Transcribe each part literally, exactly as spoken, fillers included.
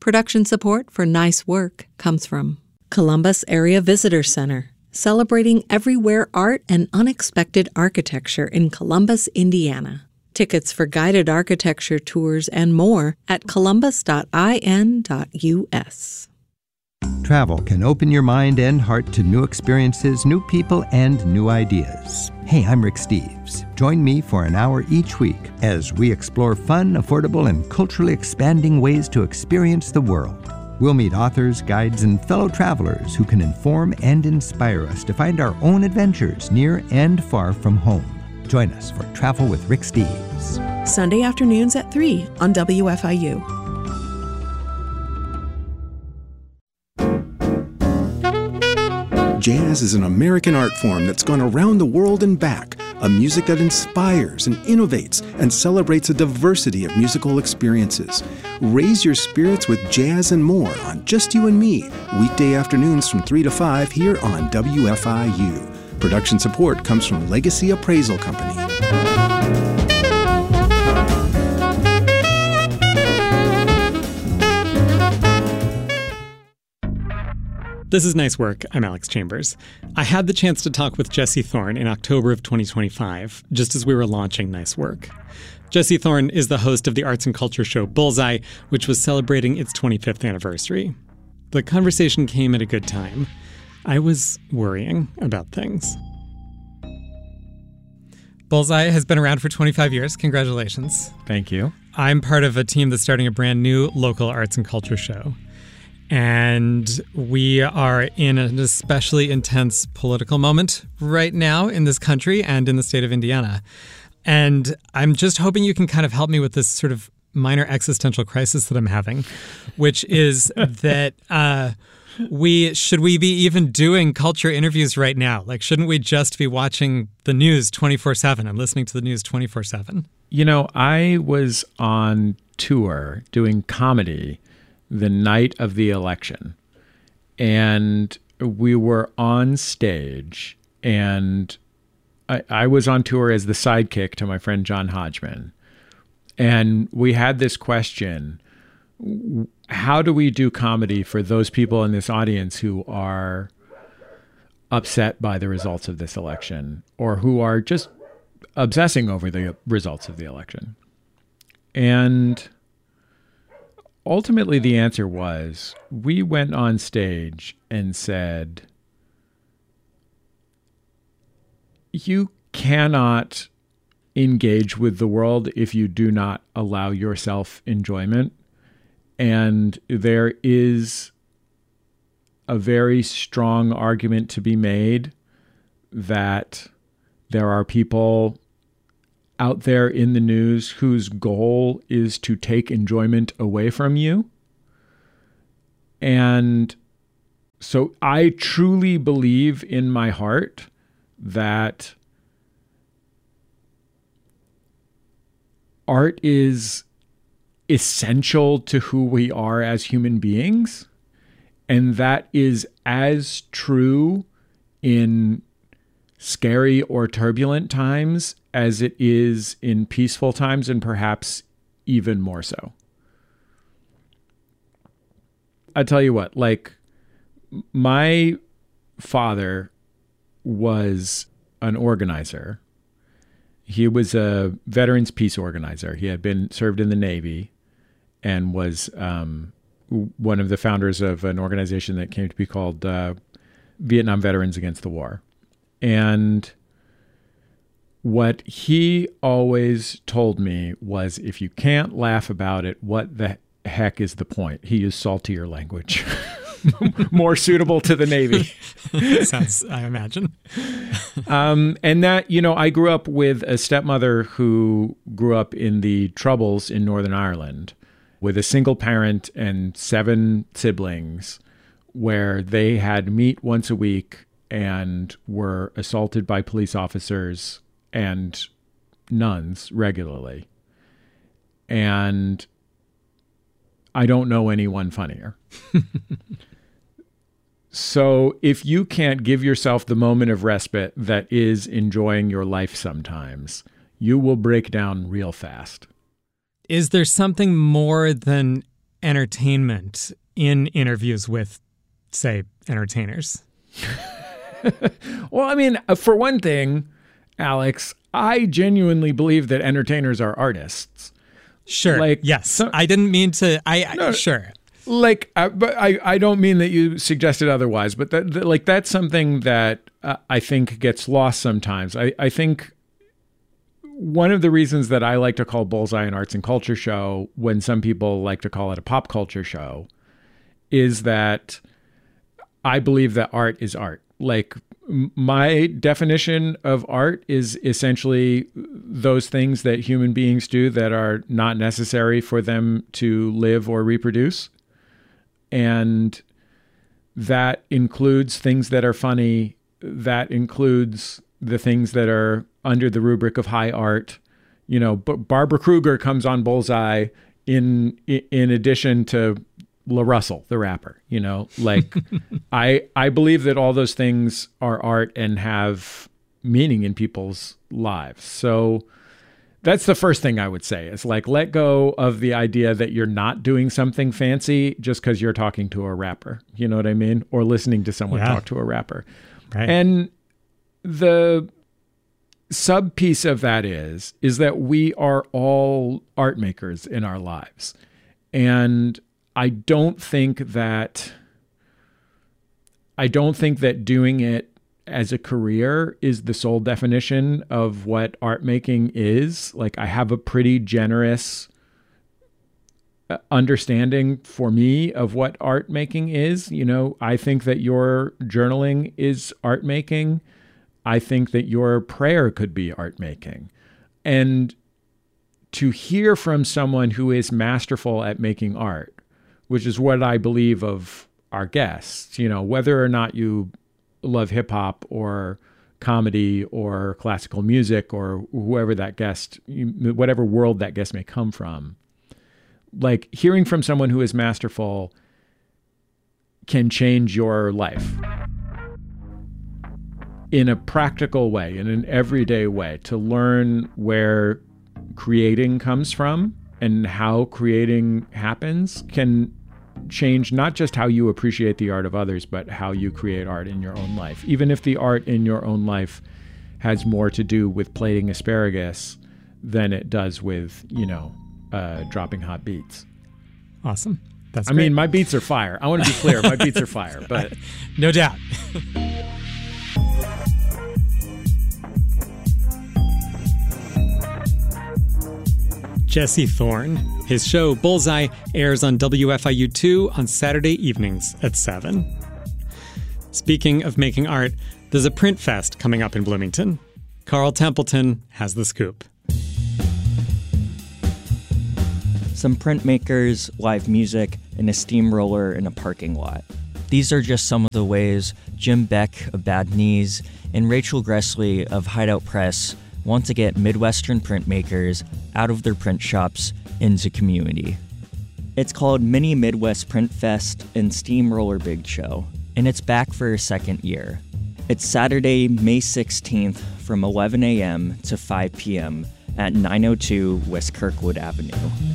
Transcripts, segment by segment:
Production support for Nice Work comes from Columbus Area Visitor Center, celebrating everywhere art and unexpected architecture in Columbus, Indiana. Tickets for guided architecture tours and more at columbus dot I N dot U S. Travel can open your mind and heart to new experiences, new people, and new ideas. Hey, I'm Rick Steves. Join me for an hour each week as we explore fun, affordable, and culturally expanding ways to experience the world. We'll meet authors, guides, and fellow travelers who can inform and inspire us to find our own adventures near and far from home. Join us for Travel with Rick Steves. Sunday afternoons at three on W F I U. Jazz is an American art form that's gone around the world and back, a music that inspires and innovates and celebrates a diversity of musical experiences. Raise your spirits with jazz and more on Just You and Me, weekday afternoons from three to five here on W F I U. Production support comes from Legacy Appraisal Company. This is Nice Work. I'm Alex Chambers. I had the chance to talk with Jesse Thorn in October of twenty twenty-five, just as we were launching Nice Work. Jesse Thorn is the host of the arts and culture show Bullseye, which was celebrating its twenty-fifth anniversary. The conversation came at a good time. I was worrying about things. Bullseye has been around for twenty-five years. Congratulations. Thank you. I'm part of a team that's starting a brand new local arts and culture show. And we are in an especially intense political moment right now in this country and in the state of Indiana. And I'm just hoping you can kind of help me with this sort of minor existential crisis that I'm having, which is that uh, we should we be even doing culture interviews right now? Like, shouldn't we just be watching the news twenty-four seven and listening to the news twenty-four seven? You know, I was on tour doing comedy the night of the election, and we were on stage, and I, I was on tour as the sidekick to my friend John Hodgman, and we had this question: how do we do comedy for those people in this audience who are upset by the results of this election, or who are just obsessing over the results of the election? And ultimately, the answer was, we went on stage and said, you cannot engage with the world if you do not allow yourself enjoyment. And there is a very strong argument to be made that there are people out there in the news whose goal is to take enjoyment away from you. And so I truly believe in my heart that art is essential to who we are as human beings. And that is as true in scary or turbulent times as it is in peaceful times, and perhaps even more so. I tell you what, like, my father was an organizer. He was a veterans peace organizer. He had been served in the Navy and was um, one of the founders of an organization that came to be called uh, Vietnam Veterans Against the War. And what he always told me was, if you can't laugh about it, what the heck is the point? He used saltier language, more suitable to the Navy. Sounds, I imagine. um, and that, you know, I grew up with a stepmother who grew up in the Troubles in Northern Ireland with a single parent and seven siblings, where they had meat once a week and were assaulted by police officers and nuns regularly. And I don't know anyone funnier. So if you can't give yourself the moment of respite that is enjoying your life sometimes, you will break down real fast. Is there something more than entertainment in interviews with, say, entertainers? Well, I mean, for one thing, Alex, I genuinely believe that entertainers are artists. Sure. Like, yes. so, I didn't mean to. I no, sure. Like, I, but I, I don't mean that you suggested otherwise, but that, that like that's something that uh, I think gets lost sometimes. I, I think one of the reasons that I like to call Bullseye an arts and culture show, when some people like to call it a pop culture show, is that I believe that art is art. Like, my definition of art is essentially those things that human beings do that are not necessary for them to live or reproduce. And that includes things that are funny. That includes the things that are under the rubric of high art. You know, but Barbara Kruger comes on Bullseye in in addition to La Russell, the rapper. You know, like I I believe that all those things are art and have meaning in people's lives. So that's the first thing I would say. It's like, let go of the idea that you're not doing something fancy just because you're talking to a rapper. You know what I mean? Or listening to someone Yeah. talk to a rapper. Right. And the sub piece of that is, is that we are all art makers in our lives. And I don't think that, I don't think that doing it as a career is the sole definition of what art making is. Like, I have a pretty generous understanding for me of what art making is. You know, I think that your journaling is art making. I think that your prayer could be art making. And to hear from someone who is masterful at making art, which is what I believe of our guests, you know, whether or not you love hip hop or comedy or classical music or whoever that guest, whatever world that guest may come from, like, hearing from someone who is masterful can change your life in a practical way, in an everyday way, to learn where creating comes from and how creating happens can change not just how you appreciate the art of others, but how you create art in your own life. Even if the art in your own life has more to do with plating asparagus than it does with, you know, uh, dropping hot beats. Awesome. That's I great. mean, my beats are fire. I want to be clear. My beats are fire, but no doubt. Jesse Thorne. His show, Bullseye, airs on W F I U two on Saturday evenings at seven. Speaking of making art, there's a print fest coming up in Bloomington. Carl Templeton has the scoop. Some printmakers, live music, and a steamroller in a parking lot. These are just some of the ways Jim Beck of Bad Knees and Rachel Gressley of Hideout Press want to get Midwestern printmakers out of their print shops into community. It's called Mini Midwest Print Fest and Steamroller Big Show, and it's back for a second year. It's Saturday, May sixteenth from eleven a.m. to five p.m. at nine oh two West Kirkwood Avenue.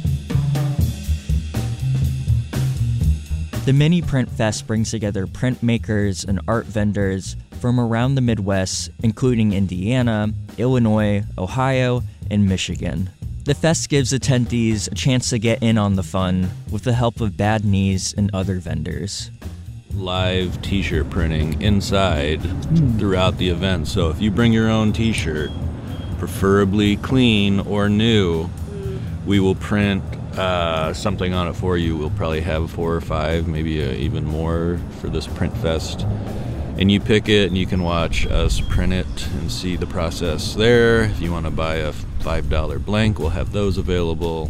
The Mini Print Fest brings together printmakers and art vendors from around the Midwest, including Indiana, Illinois, Ohio, and Michigan. The fest gives attendees a chance to get in on the fun with the help of Bad Knees and other vendors. Live t-shirt printing inside throughout the event. So if you bring your own t-shirt, preferably clean or new, we will print uh, something on it for you. We'll probably have four or five, maybe uh, even more for this print fest. And you pick it and you can watch us print it and see the process there. If you want to buy a five dollar blank, we'll have those available.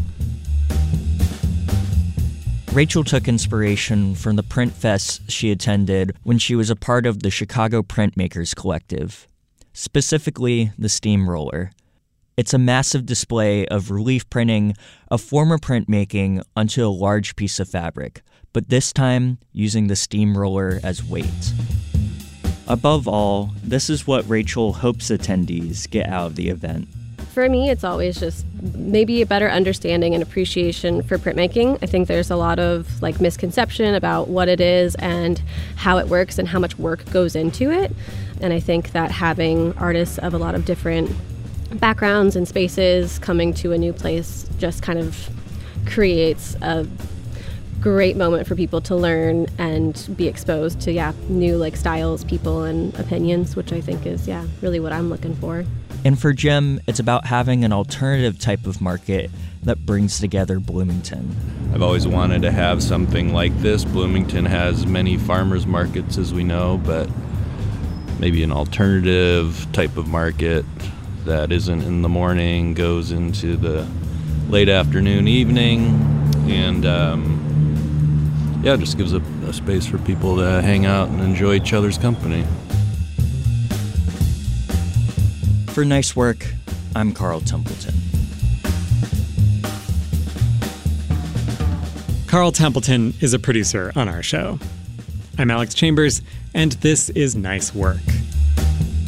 Rachel took inspiration from the print fests she attended when she was a part of the Chicago Printmakers Collective, specifically the Steamroller. It's a massive display of relief printing of former printmaking onto a large piece of fabric, but this time using the steamroller as weight. Above all, this is what Rachel hopes attendees get out of the event. For me, it's always just maybe a better understanding and appreciation for printmaking. I think there's a lot of like misconception about what it is and how it works and how much work goes into it. And I think that having artists of a lot of different backgrounds and spaces coming to a new place just kind of creates a great moment for people to learn and be exposed to, yeah, new like styles, people, and opinions, which I think is, yeah, really what I'm looking for. And for Jim, it's about having an alternative type of market that brings together Bloomington. I've always wanted to have something like this. Bloomington has many farmers markets, as we know, but maybe an alternative type of market that isn't in the morning, goes into the late afternoon, evening, and um, yeah, just gives a, a space for people to hang out and enjoy each other's company. For Nice Work, I'm Carl Templeton. Carl Templeton is a producer on our show. I'm Alex Chambers, and this is Nice Work.